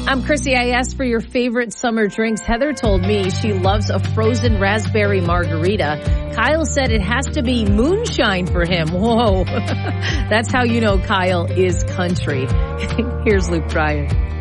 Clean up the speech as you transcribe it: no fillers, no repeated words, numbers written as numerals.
I'm Chrissy. I asked for your favorite summer drinks. Heather told me she loves a frozen raspberry margarita. Kyle said it has to be moonshine for him. Whoa. That's how you know Kyle is country. Here's Luke Bryan.